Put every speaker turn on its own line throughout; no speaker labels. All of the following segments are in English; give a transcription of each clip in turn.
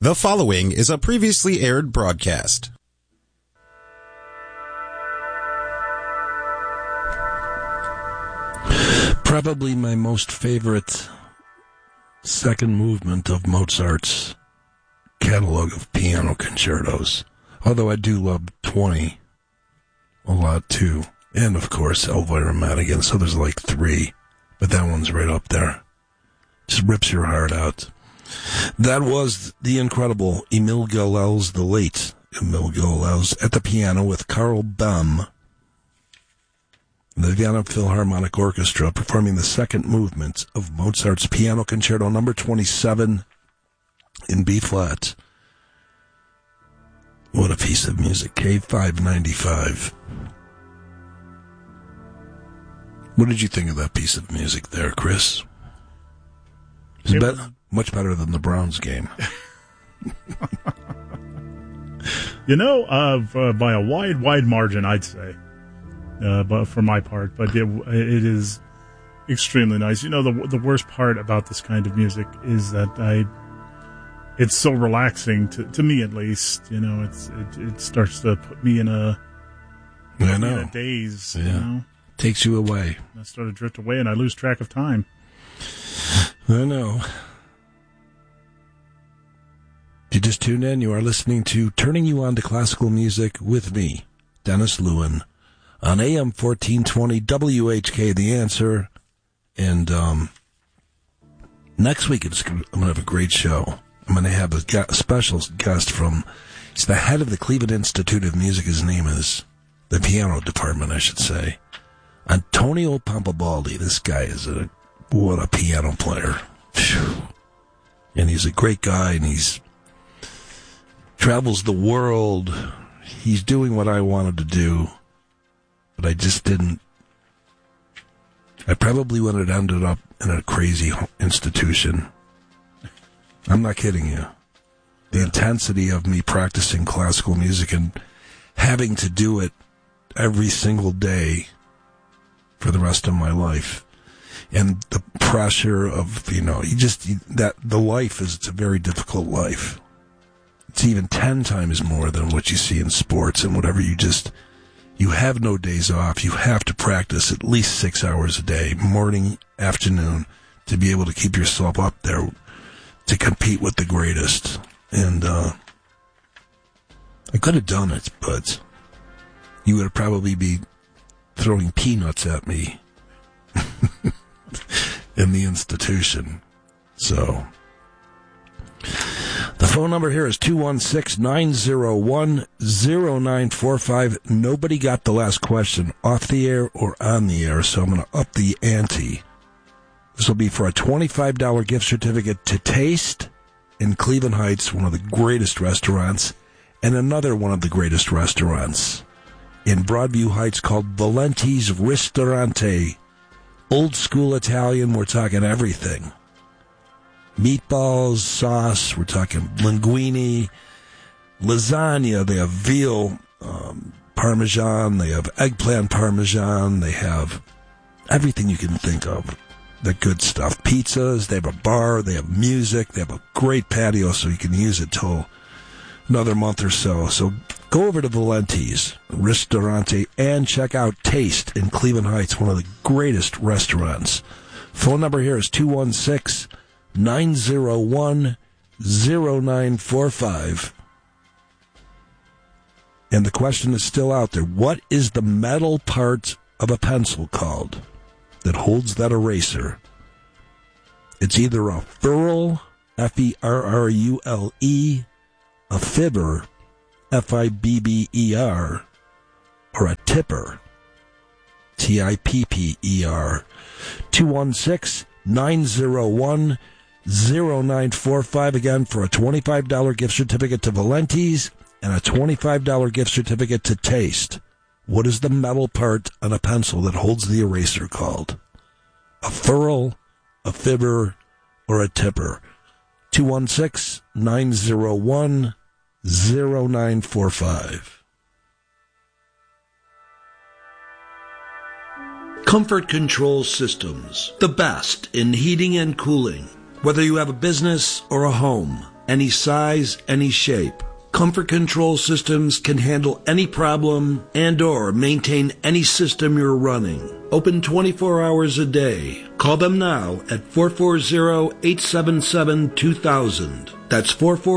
The following is a previously aired broadcast.
Probably my most favorite second movement of Mozart's catalog of piano concertos. Although I do love 20 a lot too. And of course Elvira Madigan, so there's like 3. But that one's right up there. Just rips your heart out. That was the incredible Emil Gilels, the late Emil Gilels, at the piano with Carl Bem, the Vienna Philharmonic Orchestra, performing the second movement of Mozart's Piano Concerto number 27 in B-flat. What a piece of music. K595. What did you think of that piece of music there, Chris? It's much better than the Browns game.
By a wide margin, I'd say. But for my part, but it is extremely nice. The worst part about this kind of music is that it's so relaxing to me, at least. It starts to put me in a daze.
Yeah. Takes you away.
I start to drift away, and I lose track of time.
I know. If you just tuned in, you are listening to Turning You On to Classical Music with me, Dennis Lewin, on AM 1420 WHK, The Answer. And next week, I'm going to have a great show. I'm going to have a special guest he's the head of the Cleveland Institute of Music. His name is, the piano department, I should say, Antonio Pampabaldi. This guy is what a piano player. Phew. And he's a great guy, and he's travels the world. He's doing what I wanted to do, but I just didn't. I probably would have ended up in a crazy institution. I'm not kidding you. The intensity of me practicing classical music and having to do it every single day for the rest of my life. And the pressure of, the life it's a very difficult life. It's even 10 times more than what you see in sports and whatever. You have no days off. You have to practice at least 6 hours a day, morning, afternoon, to be able to keep yourself up there to compete with the greatest. And I could have done it, but you would probably be throwing peanuts at me in the institution. So the phone number here is 216-901-0945. Nobody got the last question off the air or on the air, so I'm going to up the ante. This will be for a $25 gift certificate to Taste in Cleveland Heights, one of the greatest restaurants, and another one of the greatest restaurants in Broadview Heights called Valenti's Ristorante. Old school Italian, we're talking everything. Meatballs, sauce, we're talking linguine, lasagna, they have veal parmesan, they have eggplant parmesan, they have everything you can think of. The good stuff. Pizzas, they have a bar, they have music, they have a great patio so you can use it till another month or so. So go over to Valenti's Ristorante and check out Taste in Cleveland Heights, one of the greatest restaurants. Phone number here is 216-901-0945. And the question is still out there. What is the metal part of a pencil called that holds that eraser? It's either a ferrule, F-E-R-R-U-L-E, a fibber, F-I-B-B-E-R, or a tipper, T-I-P-P-E-R. 216-901-0945, again, for a $25 gift certificate to Valenti's and a $25 gift certificate to Taste. What is the metal part on a pencil that holds the eraser called? A ferrule, a fibber, or a tipper? 216-901-0945. Comfort Control Systems, the best in heating and cooling. Whether you have a business or a home, any size, any shape. Comfort Control Systems can handle any problem and or maintain any system you're running. Open 24 hours a day. Call them now at 440-877-2000. That's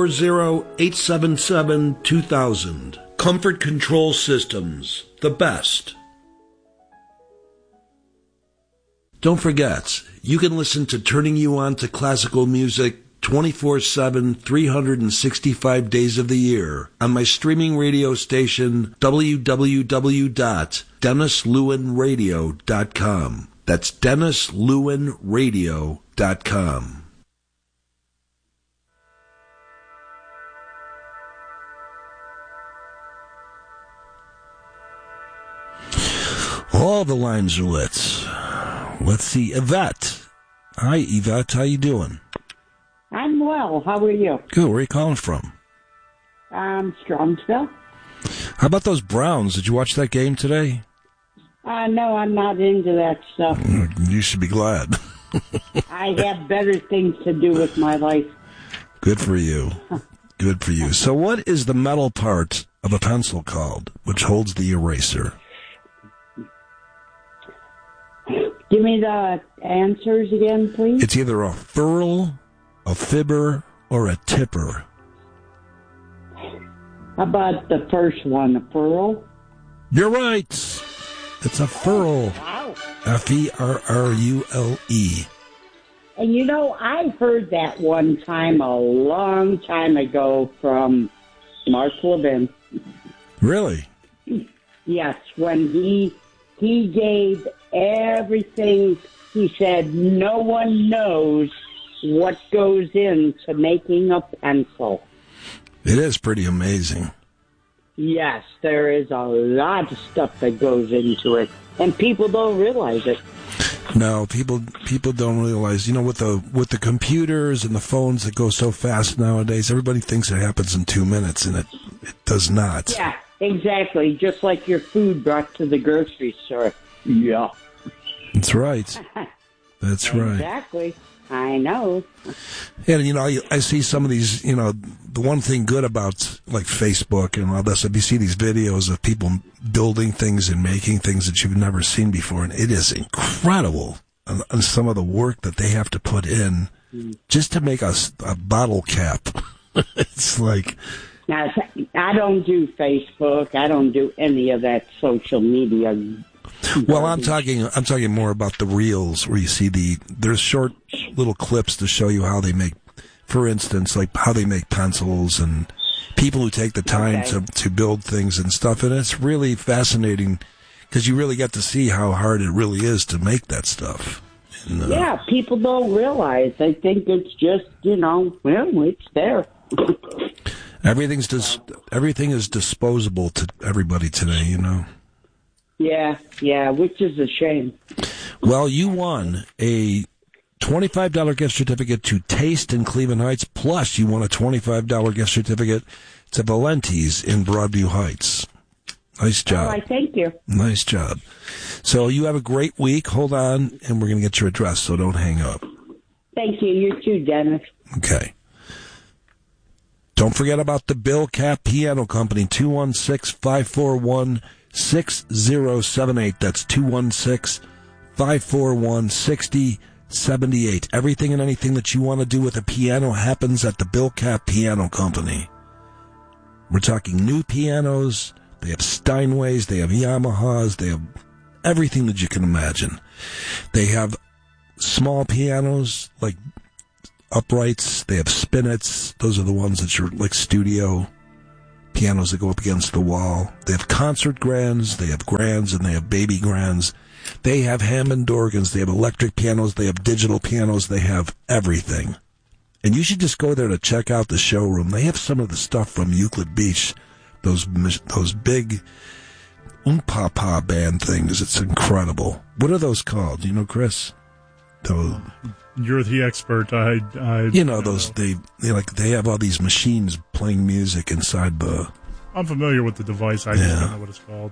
440-877-2000. Comfort Control Systems, the best. Don't forget, you can listen to Turning You On to Classical Music 24/7, 365 days of the year on my streaming radio station, www.DennisLewinRadio.com. That's DennisLewinRadio.com. All the lines are lit. Let's see, Yvette. Hi, Yvette. How you doing?
I'm well. How are you?
Good. Where are you calling from?
Strongsville.
How about those Browns? Did you watch that game today?
No, I'm not into that stuff.
You should be glad.
I have better things to do with my life.
Good for you. Good for you. So what is the metal part of a pencil called, which holds the eraser?
Give me the answers again, please.
It's either a ferrule, a fibber, or a tipper.
How about the first one, a furl?
You're right. It's a ferrule.
Wow.
F-E-R-R-U-L-E.
And you know, I heard that one time a long time ago from Mark Levin.
Really?
Yes, when he gave everything, he said, no one knows what goes into making a pencil.
It is pretty amazing.
Yes, there is a lot of stuff that goes into it, and people don't realize it.
No, people don't realize. You know, with the computers and the phones that go so fast nowadays, everybody thinks it happens in 2 minutes, and it does not.
Yeah, exactly. Just like your food brought to the grocery store. Yeah.
That's right. That's right.
Exactly. I know.
And, you know, I see some of these, you know, the one thing good about, like, Facebook and all this, if you see these videos of people building things and making things that you've never seen before, and it is incredible on some of the work that they have to put in just to make a bottle cap. It's like...
Now, I don't do Facebook. I don't do any of that social media.
Well, I'm talking more about the reels where you see there's short little clips to show you how they make, for instance, like how they make pencils and people who take the time to build things and stuff. And it's really fascinating because you really get to see how hard it really is to make that stuff. And,
yeah, people don't realize. They think it's just, you know, well, it's there.
Everything is disposable to everybody today, you know.
Yeah, which is a shame.
Well, you won a $25 gift certificate to Taste in Cleveland Heights, plus you won a $25 gift certificate to Valenti's in Broadview Heights. Nice job.
Oh, I thank you.
Nice job. So you have a great week. Hold on, and we're going to get your address, so don't hang up.
Thank you. You too, Dennis. Okay.
Don't forget about the Bill Cap Piano Company, 216-541-6078. That's 216-541-6078. Everything and anything that you want to do with a piano happens at the Bill Cap Piano Company. We're talking new pianos. They have Steinways. They have Yamahas. They have everything that you can imagine. They have small pianos like uprights. They have spinets. Those are the ones that are like studio pianos that go up against the wall. They have concert grands. They have grands, and they have baby grands. They have Hammond organs. They have electric pianos. They have digital pianos. They have everything. And you should just go there to check out the showroom. They have some of the stuff from Euclid Beach, those big Papa band things. It's incredible. What are those called? Do you know, Chris?
You're the expert. I
you know those they have all these machines playing music inside the.
I'm familiar with the device. I just don't know what it's called.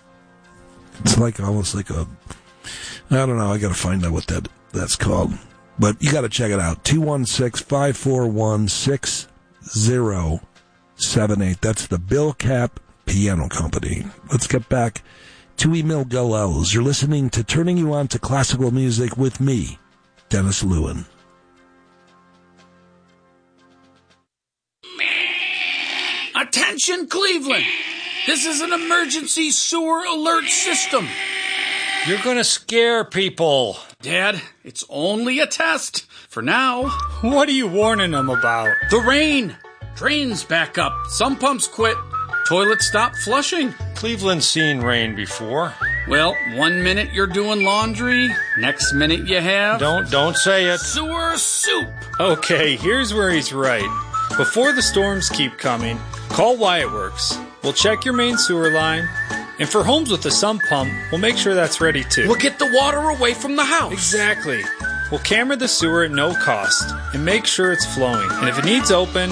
It's like almost like a. I don't know. I got to find out what that's called. But you got to check it out. 216-541-6078. That's the Bill Kapp Piano Company. Let's get back to Emil Galels. You're listening to Turning You On to Classical Music with me, Dennis Lewin.
Attention, Cleveland! This is an emergency sewer alert system.
You're gonna scare people.
Dad, it's only a test. For now.
What are you warning them about?
The rain. Drains back up. Some pumps quit. Toilets stop flushing.
Cleveland's seen rain before.
Well, 1 minute you're doing laundry. Next minute you have...
Don't say it.
Sewer soup.
Okay, here's where he's right. Before the storms keep coming, call Wyatt Works. We'll check your main sewer line. And for homes with a sump pump, we'll make sure that's ready too.
We'll get the water away from the house.
Exactly. We'll camera the sewer at no cost and make sure it's flowing. And if it needs open,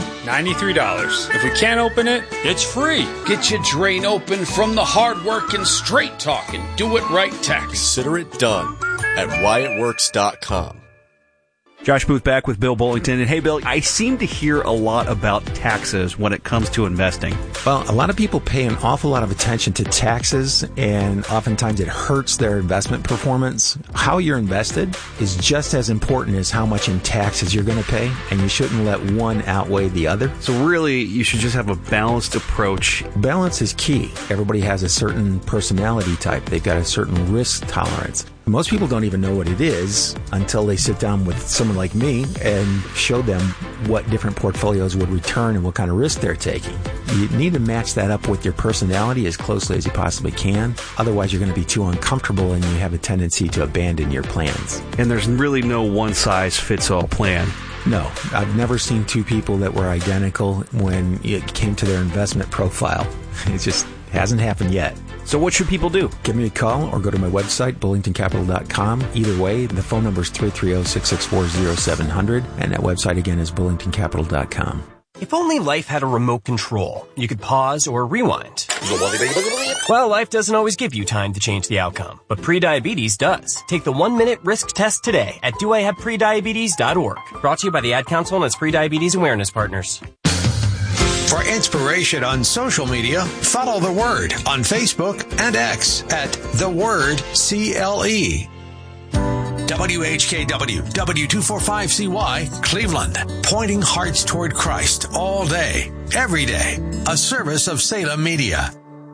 $93. If we can't open it, it's free.
Get your drain open from the hard work and straight talking. Do it right tax.
Consider it done at WyattWorks.com.
Josh Booth back with Bill Bullington. And hey, Bill, I seem to hear a lot about taxes when it comes to investing.
Well, a lot of people pay an awful lot of attention to taxes, and oftentimes it hurts their investment performance. How you're invested is just as important as how much in taxes you're going to pay, and you shouldn't let one outweigh the other.
So really, you should just have a balanced approach.
Balance is key. Everybody has a certain personality type. They've got a certain risk tolerance. Most people don't even know what it is until they sit down with someone like me and show them what different portfolios would return and what kind of risk they're taking. You need to match that up with your personality as closely as you possibly can. Otherwise, you're going to be too uncomfortable and you have a tendency to abandon your plans.
And there's really no one-size-fits-all plan.
No, I've never seen two people that were identical when it came to their investment profile. It just hasn't happened yet.
So what should people do?
Give me a call or go to my website, bullingtoncapital.com. Either way, the phone number is 330-664-0700, and that website again is bullingtoncapital.com.
If only life had a remote control, you could pause or rewind. Well, life doesn't always give you time to change the outcome, but prediabetes does. Take the 1-minute risk test today at doihaveprediabetes.org. Brought to you by the Ad Council and its Prediabetes Awareness Partners.
For inspiration on social media, follow The Word on Facebook and X at The Word CLE. WHKW, W245CY, Cleveland, pointing hearts toward Christ all day, every day. A service of Salem Media.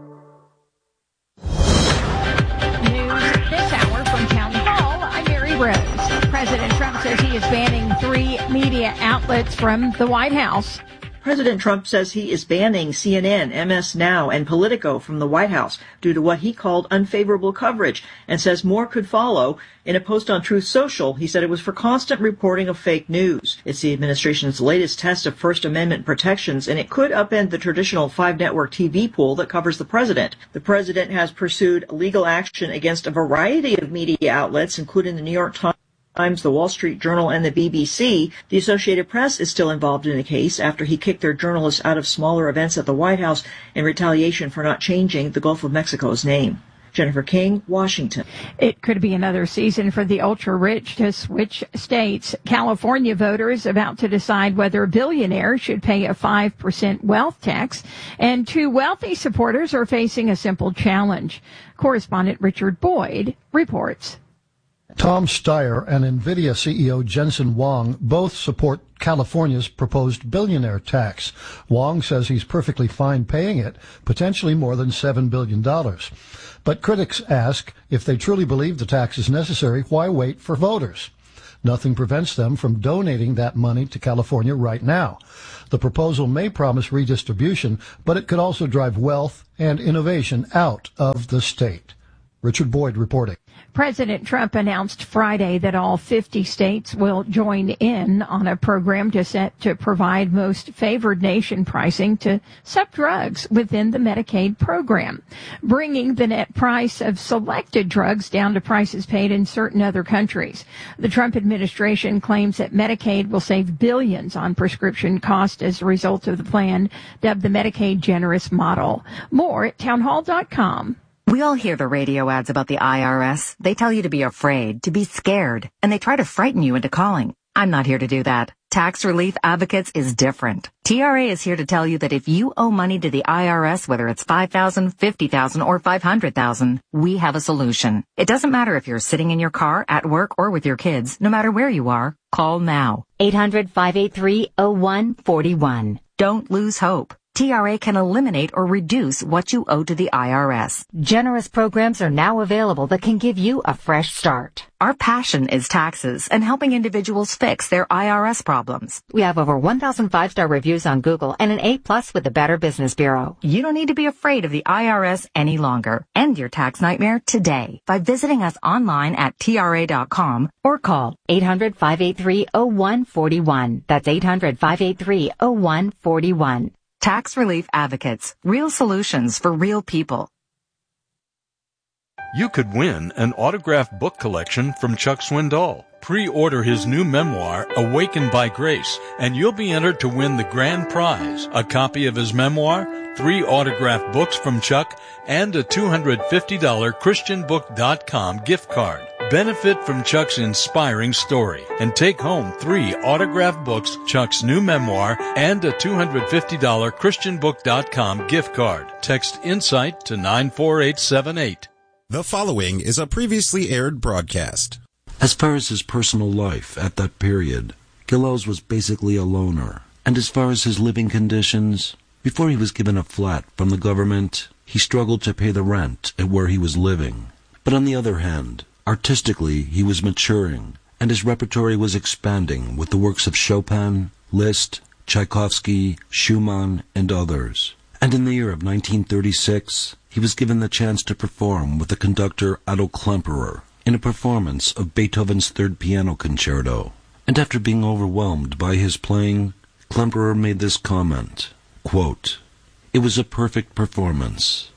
News this hour from Town Hall. I'm Mary Rose. President Trump says he is banning 3 media outlets from the White House.
President Trump says he is banning CNN, MS Now, and Politico from the White House due to what he called unfavorable coverage, and says more could follow. In a post on Truth Social, he said it was for constant reporting of fake news. It's the administration's latest test of First Amendment protections, and it could upend the traditional 5-network TV pool that covers the president. The president has pursued legal action against a variety of media outlets, including the New York Times, the Wall Street Journal, and the BBC. The Associated Press is still involved in the case after he kicked their journalists out of smaller events at the White House in retaliation for not changing the Gulf of Mexico's name. Jennifer King, Washington.
It could be another season for the ultra-rich to switch states. California voters about to decide whether billionaires should pay a 5% wealth tax, and 2 wealthy supporters are facing a simple challenge. Correspondent Richard Boyd reports.
Tom Steyer and NVIDIA CEO Jensen Huang both support California's proposed billionaire tax. Huang says he's perfectly fine paying it, potentially more than $7 billion. But critics ask, if they truly believe the tax is necessary, why wait for voters? Nothing prevents them from donating that money to California right now. The proposal may promise redistribution, but it could also drive wealth and innovation out of the state. Richard Boyd reporting.
President Trump announced Friday that all 50 states will join in on a program to provide most favored nation pricing to some drugs within the Medicaid program, bringing the net price of selected drugs down to prices paid in certain other countries. The Trump administration claims that Medicaid will save billions on prescription costs as a result of the plan dubbed the Medicaid Generous Model. More at townhall.com.
We all hear the radio ads about the IRS. They tell you to be afraid, to be scared, and they try to frighten you into calling. I'm not here to do that. Tax Relief Advocates is different. TRA is here to tell you that if you owe money to the IRS, whether it's $5,000, $50,000, or $500,000, we have a solution. It doesn't matter if you're sitting in your car, at work, or with your kids. No matter where you are, call now. 800-583-0141. Don't lose hope. TRA can eliminate or reduce what you owe to the IRS. Generous programs are now available that can give you a fresh start. Our passion is taxes and helping individuals fix their IRS problems. We have over 1,000 5-star reviews on Google and an A+ with the Better Business Bureau. You don't need to be afraid of the IRS any longer. End your tax nightmare today by visiting us online at TRA.com or call 800-583-0141. That's 800-583-0141. Tax Relief Advocates. Real solutions for real people.
You could win an autographed book collection from Chuck Swindoll. Pre-order his new memoir, Awakened by Grace, and you'll be entered to win the grand prize, a copy of his memoir, 3 autographed books from Chuck, and a $250 ChristianBook.com gift card. Benefit from Chuck's inspiring story and take home 3 autographed books, Chuck's new memoir, and a $250 ChristianBook.com gift card. Text INSIGHT to 94878.
The following is a previously aired broadcast.
As far as his personal life at that period, Gillows was basically a loner. And as far as his living conditions, before he was given a flat from the government, he struggled to pay the rent at where he was living. But on the other hand, artistically, he was maturing, and his repertoire was expanding with the works of Chopin, Liszt, Tchaikovsky, Schumann, and others. And in the year of 1936, he was given the chance to perform with the conductor Otto Klemperer in a performance of Beethoven's Third Piano Concerto. And after being overwhelmed by his playing, Klemperer made this comment, quote, "It was a perfect performance.